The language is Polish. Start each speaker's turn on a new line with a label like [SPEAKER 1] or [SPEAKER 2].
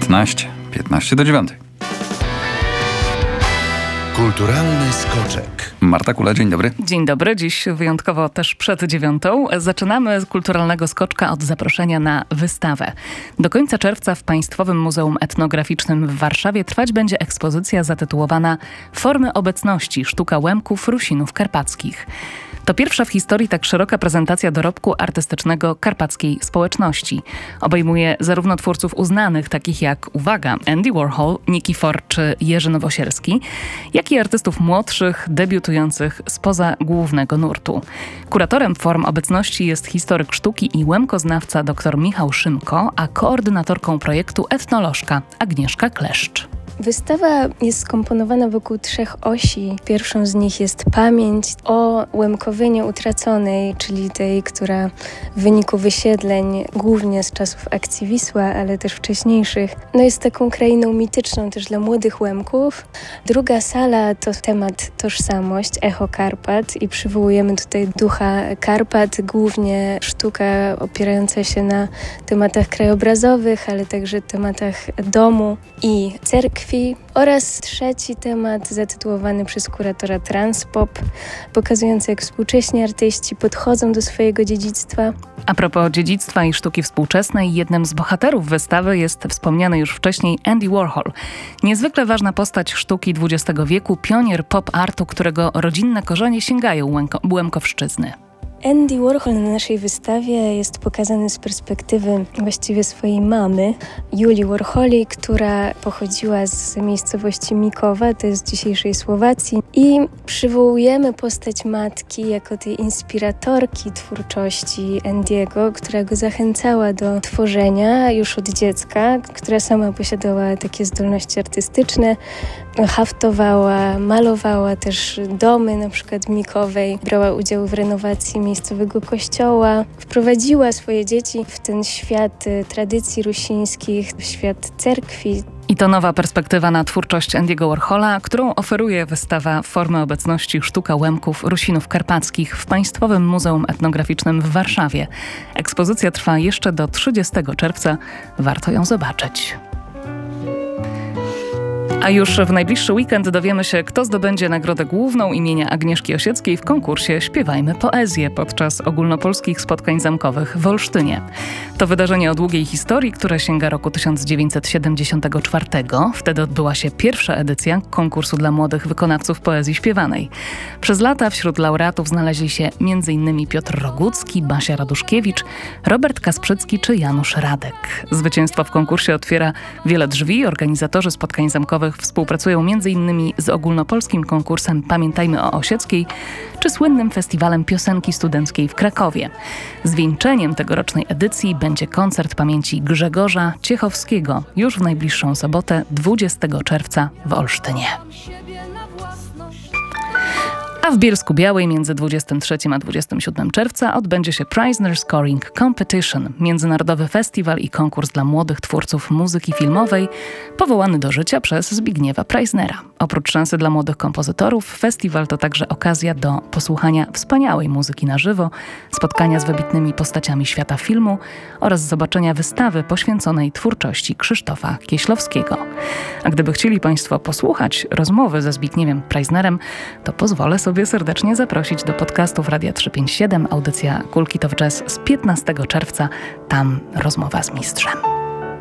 [SPEAKER 1] 15 do 9.
[SPEAKER 2] Kulturalny skoczek.
[SPEAKER 1] Marta Kula, dzień dobry.
[SPEAKER 3] Dzień dobry, dziś wyjątkowo też przed 9. Zaczynamy z kulturalnego skoczka od zaproszenia na wystawę. Do końca czerwca w Państwowym Muzeum Etnograficznym w Warszawie trwać będzie ekspozycja zatytułowana Formy obecności – sztuka Łemków, Rusinów Karpackich. To pierwsza w historii tak szeroka prezentacja dorobku artystycznego karpackiej społeczności. Obejmuje zarówno twórców uznanych, takich jak, uwaga, Andy Warhol, Nikifor czy Jerzy Nowosielski, jak i artystów młodszych, debiutujących spoza głównego nurtu. Kuratorem form obecności jest historyk sztuki i łemkoznawca dr Michał Szymko, a koordynatorką projektu etnolożka Agnieszka Kleszcz.
[SPEAKER 4] Wystawa jest skomponowana wokół 3 osi. Pierwszą z nich jest pamięć o Łemkowynie utraconej, czyli tej, która w wyniku wysiedleń, głównie z czasów akcji Wisła, ale też wcześniejszych, jest taką krainą mityczną też dla młodych Łemków. Druga sala to temat tożsamość, echo Karpat i przywołujemy tutaj ducha Karpat, głównie sztuka opierająca się na tematach krajobrazowych, ale także tematach domu i cerkwi. Oraz trzeci temat zatytułowany przez kuratora Transpop, pokazujący jak współcześni artyści podchodzą do swojego dziedzictwa.
[SPEAKER 3] A propos dziedzictwa i sztuki współczesnej, jednym z bohaterów wystawy jest wspomniany już wcześniej Andy Warhol. Niezwykle ważna postać sztuki XX wieku, pionier pop-artu, którego rodzinne korzenie sięgają Łemkowszczyzny.
[SPEAKER 4] Andy Warhol na naszej wystawie jest pokazany z perspektywy właściwie swojej mamy, Julii Warholi, która pochodziła z miejscowości Mikowa, to jest dzisiejszej Słowacji, i przywołujemy postać matki jako tej inspiratorki twórczości Andy'ego, która go zachęcała do tworzenia już od dziecka, która sama posiadała takie zdolności artystyczne, haftowała, malowała też domy, na przykład Mikowej, brała udział w renowacji miejscowego kościoła, wprowadziła swoje dzieci w ten świat tradycji rusińskich, w świat cerkwi.
[SPEAKER 3] I to nowa perspektywa na twórczość Andy'ego Warhola, którą oferuje wystawa Formy obecności – sztuka Łemków, Rusinów Karpackich w Państwowym Muzeum Etnograficznym w Warszawie. Ekspozycja trwa jeszcze do 30 czerwca. Warto ją zobaczyć. A już w najbliższy weekend dowiemy się, kto zdobędzie nagrodę główną imienia Agnieszki Osieckiej w konkursie Śpiewajmy Poezję podczas ogólnopolskich spotkań zamkowych w Olsztynie. To wydarzenie o długiej historii, które sięga roku 1974. Wtedy odbyła się pierwsza edycja konkursu dla młodych wykonawców poezji śpiewanej. Przez lata wśród laureatów znaleźli się m.in. Piotr Rogucki, Basia Raduszkiewicz, Robert Kasprzycki czy Janusz Radek. Zwycięstwo w konkursie otwiera wiele drzwi. Organizatorzy spotkań zamkowych współpracują m.in. z ogólnopolskim konkursem Pamiętajmy o Osieckiej czy słynnym festiwalem piosenki studenckiej w Krakowie. Zwieńczeniem tegorocznej edycji będzie koncert pamięci Grzegorza Ciechowskiego już w najbliższą sobotę 20 czerwca w Olsztynie. A w Bielsku-Białej między 23 a 27 czerwca odbędzie się Preisner Scoring Competition, międzynarodowy festiwal i konkurs dla młodych twórców muzyki filmowej, powołany do życia przez Zbigniewa Preisnera. Oprócz szansy dla młodych kompozytorów, festiwal to także okazja do posłuchania wspaniałej muzyki na żywo, spotkania z wybitnymi postaciami świata filmu oraz zobaczenia wystawy poświęconej twórczości Krzysztofa Kieślowskiego. A gdyby chcieli Państwo posłuchać rozmowy ze Zbigniewem Preisnerem, to pozwolę sobie serdecznie zaprosić do podcastów Radia 357, audycja Kulki to Jazz z 15 czerwca, tam rozmowa z mistrzem.